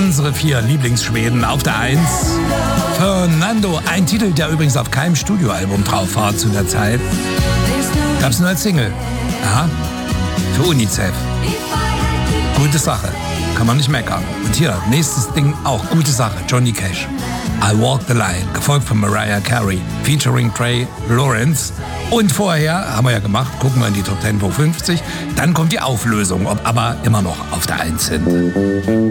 Unsere 4 Lieblingsschweden auf der 1. Fernando, ein Titel, der übrigens auf keinem Studioalbum drauf war zu der Zeit. Gab's nur als Single. Aha. Für UNICEF. Gute Sache. Kann man nicht meckern. Und hier, nächstes Ding auch gute Sache. Johnny Cash. I Walk the Line. Gefolgt von Mariah Carey. Featuring Trey Lawrence. Und vorher, haben wir ja gemacht, gucken wir in die Top 10 vor 50. Dann kommt die Auflösung, ob aber immer noch auf der 1 sind.